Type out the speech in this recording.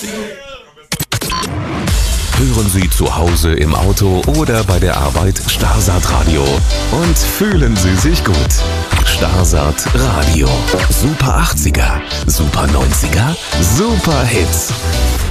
Hören Sie zu Hause im Auto oder bei der Arbeit Starsat Radio und fühlen Sie sich gut. Starsat Radio. Super 80er, Super 90er, Super Hits.